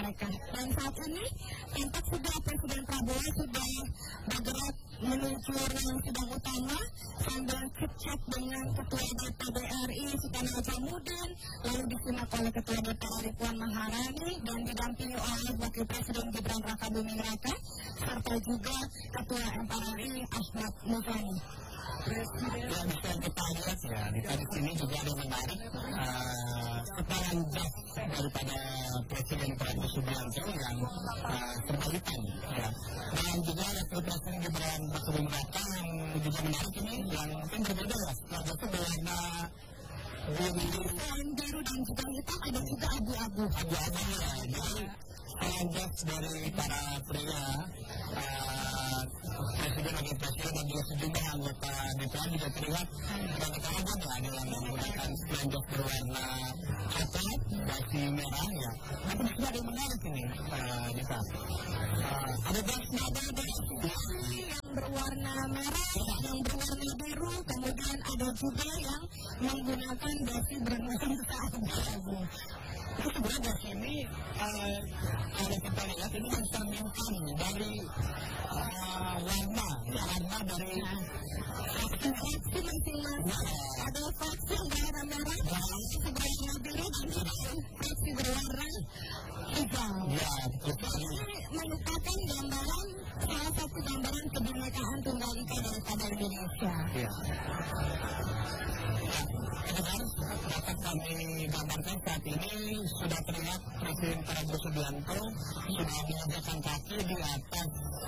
mereka. Dan saat ini tampak sudah Presiden Prabowo sudah bergerak menuju ruang sidang utama sambil cek dengan Ketua DPD RI Sultan Hasanuddin, lalu disimak oleh Ketua DPR Puan Maharani dan didampingi oleh Wakil Presiden Gibran Rakabuming Raka serta juga Ketua MPRI Ahmad Muzani. Yang bisa kita lihat ya, di sini juga ada menarik kepala jas daripada Presiden Prabowo Subianto yang terbalikan ya. Dan juga ada Presiden Gibran Rakabuming Raka yang juga menarik ini yang mungkin berbeda ya, wajah itu berwarna biru dan juga hitam, ada juga abu-abu ya. Jadi kepala jas dari para pria Presiden Wakil Presiden dan juga sejumlah anggota DPR juga terlihat dan sekarang ada yang menggunakan spanduk berwarna coklat, dasi merah ya. Tapi juga ada yang menarik ini, Dita. Ada gas nada yang berwarna merah, yang berwarna biru, kemudian ada juga yang menggunakan dasi bernuansa abu-abu. Itu sebenarnya gas ini kalau kita lihat ini mencerminkan dari warna dari vaksin masing-masing. Ada vaksin berwarna merah, berwarna biru, dan juga vaksin berwarna hijau. Ya, ini merupakan gambaran, salah satu gambaran kebinekaan tunggal ika daripada Indonesia. Ya. Dapat kami gambarkan saat ini sudah terlihat Presiden Prabowo Subianto sudah menginjakkan kaki di atas